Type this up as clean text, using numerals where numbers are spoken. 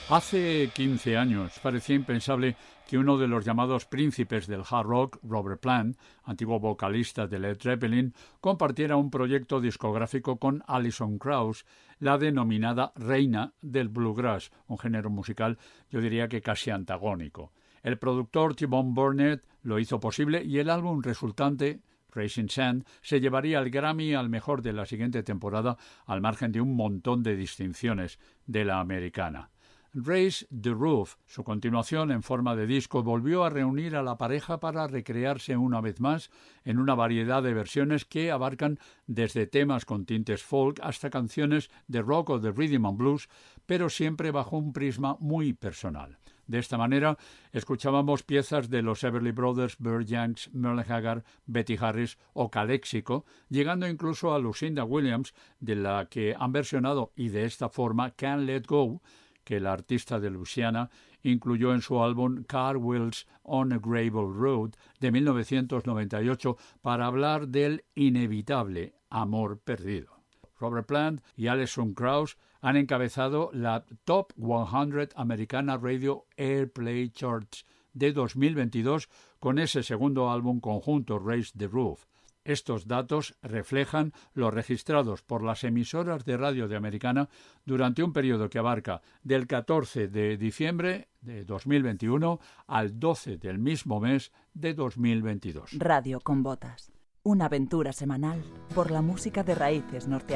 Hace 15 años parecía impensable que uno de los llamados príncipes del hard rock, Robert Plant, antiguo vocalista de Led Zeppelin, compartiera un proyecto discográfico con Alison Krauss, la denominada reina del bluegrass, un género musical, yo diría que casi antagónico. El productor T-Bone Burnett lo hizo posible y el álbum resultante, Racing Sand, se llevaría el Grammy al mejor de la siguiente temporada, al margen de un montón de distinciones de la americana. Raise the Roof, su continuación en forma de disco, volvió a reunir a la pareja para recrearse una vez más en una variedad de versiones que abarcan desde temas con tintes folk hasta canciones de rock o de rhythm and blues, pero siempre bajo un prisma muy personal. De esta manera, escuchábamos piezas de los Everly Brothers, Burt Jansch, Merle Haggard, Betty Harris o Calexico, llegando incluso a Lucinda Williams, de la que han versionado y de esta forma Can't Let Go, que la artista de Louisiana incluyó en su álbum Car Wheels on a Gravel Road de 1998 para hablar del inevitable amor perdido. Robert Plant y Alison Krauss han encabezado la Top 100 Americana Radio Airplay Charts de 2022 con ese segundo álbum conjunto, Raise the Roof. Estos datos reflejan los registrados por las emisoras de radio de Americana durante un periodo que abarca del 14 de diciembre de 2021 al 12 del mismo mes de 2022. Radio con Botas, una aventura semanal por la música de raíces norteamericanas.